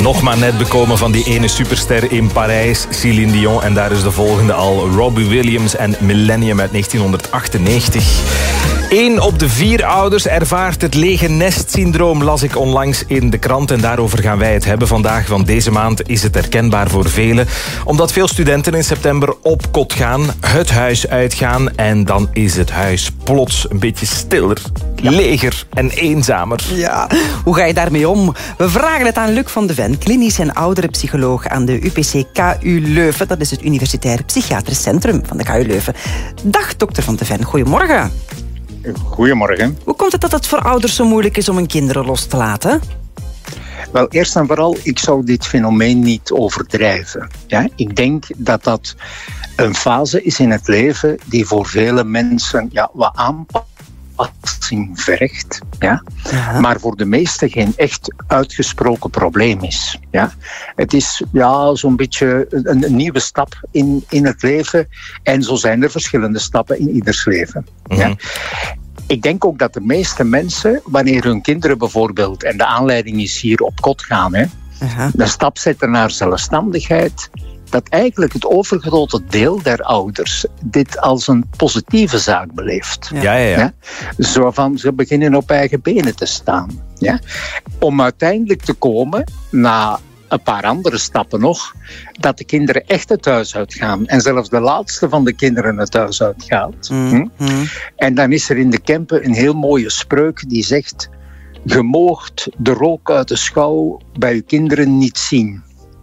Nog maar net bekomen van die ene superster in Parijs, Céline Dion. En daar is de volgende al, Robbie Williams en Millennium uit 1998. 1 op de 4 ouders ervaart het lege nest-syndroom, las ik onlangs in de krant. En daarover gaan wij het hebben vandaag, want deze maand is het herkenbaar voor velen. Omdat veel studenten in september op kot gaan, het huis uitgaan. En dan is het huis plots een beetje stiller, leger en eenzamer. Ja, hoe ga je daarmee om? We vragen het aan Luc van de Ven, klinisch en ouderenpsycholoog aan de UPC KU Leuven. Dat is het Universitair Psychiatrisch Centrum van de KU Leuven. Dag, dokter van de Ven, goedemorgen. Goedemorgen. Hoe komt het dat het voor ouders zo moeilijk is om hun kinderen los te laten? Wel, eerst en vooral, ik zou dit fenomeen niet overdrijven. Ja, ik denk dat dat een fase is in het leven die voor vele mensen wat aanpassing vergt. Ja? Ja. Maar voor de meesten geen echt uitgesproken probleem is. Ja? Het is zo'n beetje een nieuwe stap in het leven. En zo zijn er verschillende stappen in ieders leven. Mm-hmm. Ja? Ik denk ook dat de meeste mensen, wanneer hun kinderen bijvoorbeeld, en de aanleiding is hier op kot gaan, een stap zetten naar zelfstandigheid, dat eigenlijk het overgrote deel der ouders dit als een positieve zaak beleeft. Ja. Zo van, ze beginnen op eigen benen te staan. Ja? Om uiteindelijk te komen, na een paar andere stappen nog, dat de kinderen echt het huis uitgaan. En zelfs de laatste van de kinderen het huis uitgaat. En dan is er in de Kempen een heel mooie spreuk die zegt: je moogt de rook uit de schouw bij je kinderen niet zien.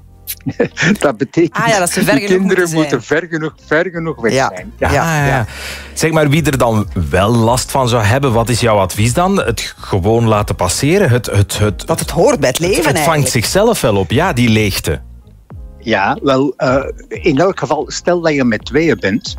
Dat betekent dat ze de kinderen moeten ver genoeg weg zijn. Ja. Zeg maar, wie er dan wel last van zou hebben, wat is jouw advies dan? Het gewoon laten passeren? Dat het hoort bij het leven het vangt zichzelf wel op, die leegte. Ja, wel, in elk geval, stel dat je met tweeën bent,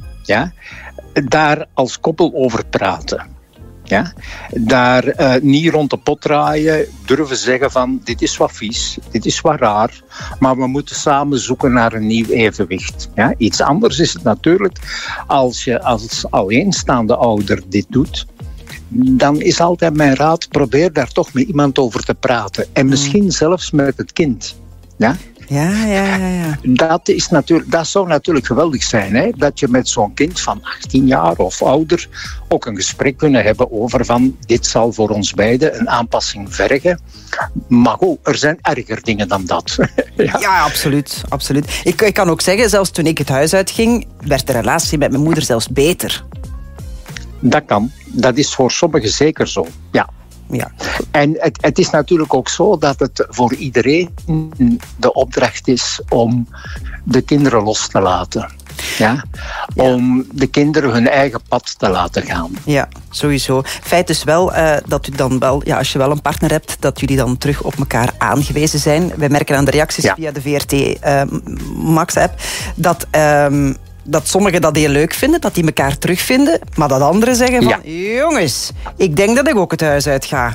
daar als koppel over praten. Ja? Daar niet rond de pot draaien, durven zeggen van dit is wat vies, dit is wat raar, maar we moeten samen zoeken naar een nieuw evenwicht. Ja? Iets anders is het natuurlijk als je als alleenstaande ouder dit doet. Dan is altijd mijn raad, probeer daar toch met iemand over te praten. En misschien zelfs met het kind. Ja? Ja. Dat zou natuurlijk geweldig zijn, hè? Dat je met zo'n kind van 18 jaar of ouder ook een gesprek kunnen hebben over van dit zal voor ons beiden een aanpassing vergen. Maar goed, er zijn erger dingen dan dat. Ja, absoluut. Ik kan ook zeggen, zelfs toen ik het huis uitging, werd de relatie met mijn moeder zelfs beter. Dat kan. Dat is voor sommigen zeker zo, ja. En het is natuurlijk ook zo dat het voor iedereen de opdracht is om de kinderen los te laten. Ja? Om de kinderen hun eigen pad te laten gaan. Ja, sowieso. Feit is wel dat u dan wel, als je wel een partner hebt, dat jullie dan terug op elkaar aangewezen zijn. Wij merken aan de reacties via de VRT Max-app dat sommigen dat heel leuk vinden, dat die elkaar terugvinden, maar dat anderen zeggen van, jongens, ik denk dat ik ook het huis uit ga.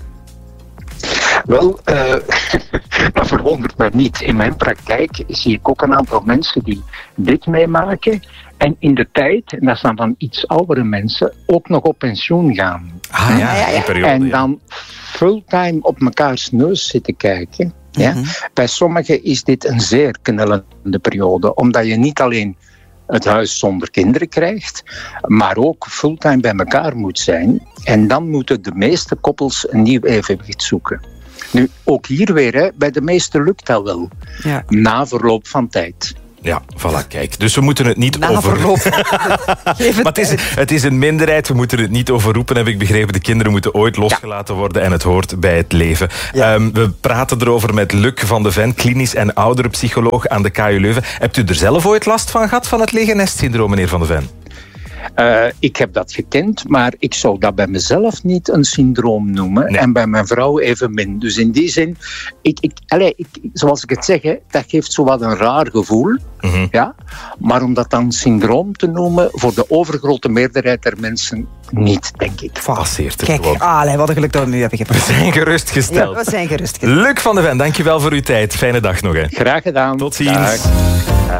Wel, dat verwondert me niet. In mijn praktijk zie ik ook een aantal mensen die dit meemaken en in de tijd, en dat zijn dan iets oudere mensen, ook nog op pensioen gaan. En dan fulltime op mekaars neus zitten kijken. Ja? Bij sommigen is dit een zeer knellende periode, omdat je niet alleen het huis zonder kinderen krijgt, maar ook fulltime bij elkaar moet zijn. En dan moeten de meeste koppels een nieuw evenwicht zoeken. Nu, ook hier weer, bij de meesten lukt dat wel. Ja. Na verloop van tijd. Ja, voilà, kijk. Dus we moeten het niet maar het is een minderheid, we moeten het niet overroepen, heb ik begrepen. De kinderen moeten ooit losgelaten worden en het hoort bij het leven. Ja. We praten erover met Luc van de Ven, klinisch en ouderenpsycholoog aan de KU Leuven. Hebt u er zelf ooit last van gehad, van het lege nest-syndroom, meneer Van de Ven? Ik heb dat gekend, maar ik zou dat bij mezelf niet een syndroom noemen. Nee. En bij mijn vrouw evenmin. Dus in die zin, zoals ik het zeg, dat geeft zo wat een raar gevoel. Mm-hmm. Ja? Maar om dat dan syndroom te noemen, voor de overgrote meerderheid der mensen niet, denk ik. Passeert er Kijk, wat een geluk dat we nu hebben gepraat. We zijn gerustgesteld. Ja, we zijn gerustgesteld. Luc van de Ven, dankjewel voor uw tijd. Fijne dag nog. Hè. Graag gedaan. Tot ziens. Dag.